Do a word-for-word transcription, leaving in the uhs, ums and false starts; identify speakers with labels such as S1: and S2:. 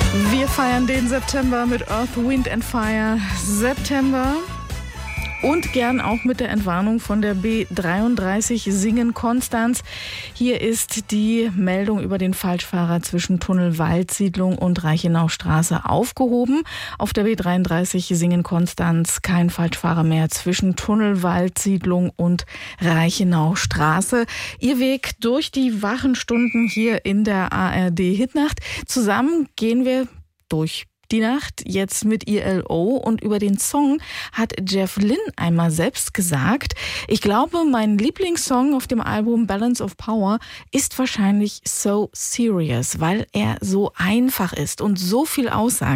S1: Wir feiern den September mit Earth, Wind and Fire. September. Und gern auch mit der Entwarnung von der B dreiunddreißig Singen-Konstanz. Hier ist die Meldung über den Falschfahrer zwischen Tunnel Waldsiedlung und Reichenaustraße aufgehoben. Auf der B dreiunddreißig Singen-Konstanz kein Falschfahrer mehr zwischen Tunnel Waldsiedlung und Reichenaustraße. Ihr Weg durch die wachen Stunden hier in der A R D-Hitnacht. Zusammen gehen wir durch die Nacht jetzt mit I L O, und über den Song hat Jeff Lynne einmal selbst gesagt: Ich glaube, mein Lieblingssong auf dem Album Balance of Power ist wahrscheinlich So Serious, weil er so einfach ist und so viel aussagt.